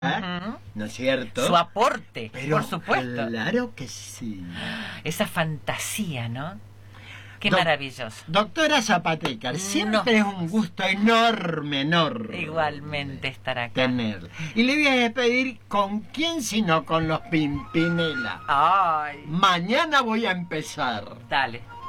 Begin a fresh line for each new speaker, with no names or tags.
¿No es cierto?
Su aporte,
Pero
por supuesto.
claro que sí.
Esa fantasía, ¿no? Qué maravilloso.
Doctora Zapateca, siempre es un gusto enorme.
Igualmente estar acá.
Tenerla. Y le voy a despedir con quién sino con los Pimpinela.
Ay.
Mañana voy a empezar.
Dale.